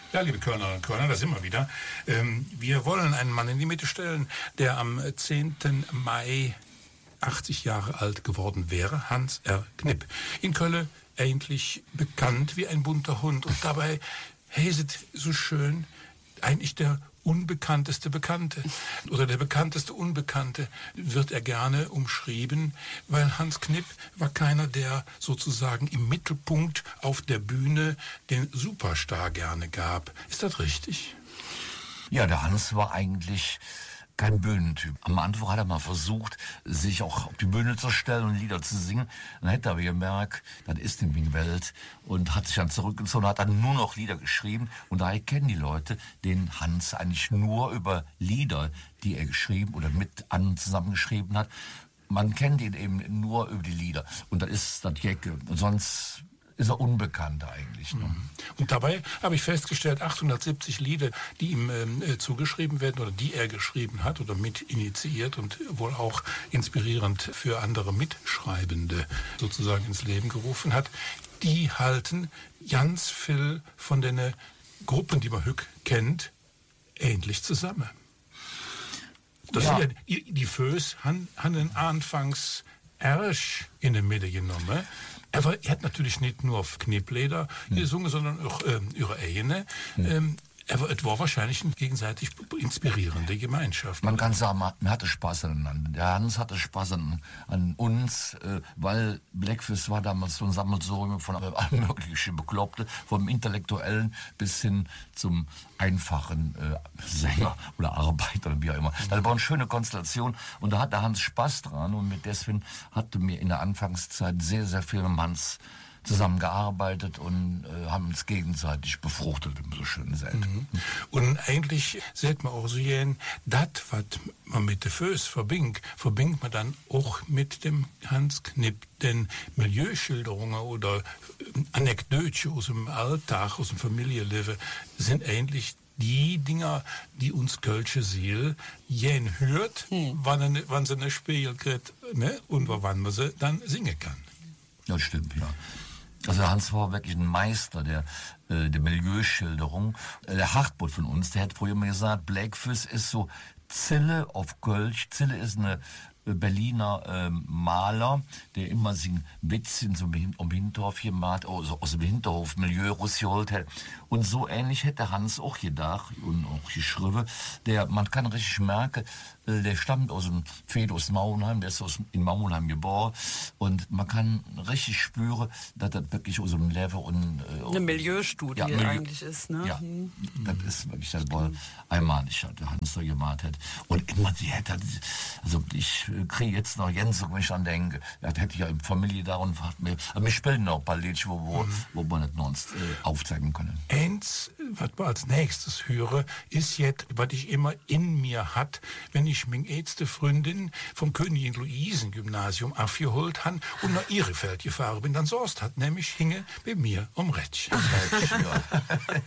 Ja, liebe Kölnerinnen und Kölner, da sind wir wieder. Wir wollen einen Mann in die Mitte stellen, der am 10. Mai 80 Jahre alt geworden wäre, Hans R. Knipp. In Köln eigentlich bekannt wie ein bunter Hund und dabei heißt so schön eigentlich der unbekannteste Bekannte oder der bekannteste Unbekannte wird er gerne umschrieben, weil Hans Knipp war keiner, der sozusagen im Mittelpunkt auf der Bühne den Superstar gerne gab. Ist das richtig? Ja, der Hans war eigentlich kein Bühnentyp. Am Anfang hat er mal versucht, sich auch auf die Bühne zu stellen und Lieder zu singen. Dann hat er aber gemerkt, das ist in die Welt und hat sich dann zurückgezogen, hat dann nur noch Lieder geschrieben. Und daher kennen die Leute den Hans eigentlich nur über Lieder, die er geschrieben oder mit anderen zusammengeschrieben hat. Man kennt ihn eben nur über die Lieder. Und das ist das Jecke. Und sonst ist er unbekannt eigentlich. Ne? Und dabei habe ich festgestellt, 870 Lieder, die ihm zugeschrieben werden oder die er geschrieben hat oder mit initiiert und wohl auch inspirierend für andere Mitschreibende sozusagen ins Leben gerufen hat, die halten ganz viel von den Gruppen, die man heute kennt, ähnlich zusammen. Das sind ja die Föß haben den anfangs Ersch in der Mitte genommen. Aber er hat natürlich nicht nur auf Knippleder gesungen, sondern auch ihre Eigene. Aber es war wahrscheinlich eine gegenseitig inspirierende Gemeinschaft. Man kann sagen, man hatte Spaß aneinander. Der Hans hatte Spaß an uns, weil Bläckfisch war damals so ein Sammelsurium von allen möglichen Bekloppte, vom Intellektuellen bis hin zum einfachen Sänger oder Arbeiter oder wie auch immer. Das war eine schöne Konstellation und da hatte Hans Spaß dran und mit deswegen hatte mir in der Anfangszeit sehr, sehr viel mit Hans zusammengearbeitet und haben uns gegenseitig befruchtet, wie man so schön sagt. Und eigentlich sieht man auch so gern, das, was man mit den Föß verbindet man dann auch mit dem Hans Knipp. Denn Milieuschilderungen oder Anekdoten aus dem Alltag, aus dem Familienleben sind eigentlich die Dinger, die uns kölsche Seele jen hört, wann sie eine Spiel kriegt, ne? Und wann man sie dann singen kann. Das stimmt, ja. Also Hans war wirklich ein Meister der Milieuschilderung. Der Hartmut von uns, der hat früher immer gesagt, Bläckfisch ist so Zille auf Kölsch. Zille ist eine Berliner Maler, der immer sin Witzchen so um Hinterhof gemacht, also aus dem Hinterhof Milieu rausgeholt hat. Und so ähnlich hätte Hans auch gedacht und auch geschrieben. Man kann richtig merken, der stammt aus dem Fed aus Mauenheim, der ist in Mauenheim geboren und man kann richtig spüren, dass das wirklich aus dem Leben und eine Milieustudie eigentlich ist, ne? Ja, das ist wirklich das war einmalig, der Hans so gemacht hat. Und immer die hätte, also ich kriege jetzt noch Jens, wenn ich an denke, das hätte ich ja in Familie da und wir spielen noch ein paar Liedchen, wo man nicht sonst aufzeigen können. Eins, was wir als nächstes höre, ist jetzt, was ich immer in mir hat, wenn ich meine älteste Freundin vom Königin-Luisen-Gymnasium abgeholt habe und nach Ihrefeld gefahren bin, dann Sorst hat nämlich hinge bei mir um Rätsch.